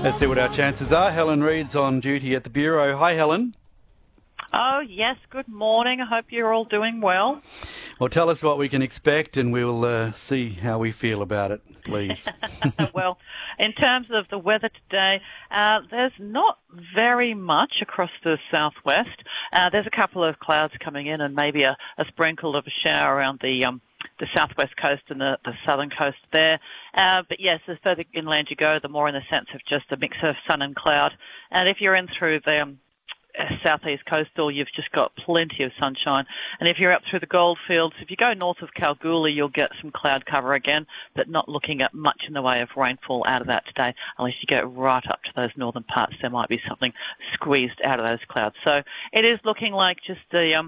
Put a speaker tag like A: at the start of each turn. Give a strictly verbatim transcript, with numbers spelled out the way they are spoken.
A: Let's see what our chances are. Helen Reid's on duty at the Bureau. Hi, Helen.
B: Oh, yes, good morning. I hope you're all doing well.
A: Well, tell us what we can expect and we'll uh, see how we feel about it, please.
B: Well, in terms of the weather today, uh, there's not very much across the southwest. Uh, there's a couple of clouds coming in and maybe a, a sprinkle of a shower around the um, the southwest coast and the, the southern coast there. Uh, but yes, the further inland you go, the more in the sense of just a mix of sun and cloud. And if you're in through the um, southeast coastal, you've just got plenty of sunshine. And if you're up through the goldfields, if you go north of Kalgoorlie, you'll get some cloud cover again, but not looking at much in the way of rainfall out of that today. Unless you get right up to those northern parts, there might be something squeezed out of those clouds. So it is looking like just the um,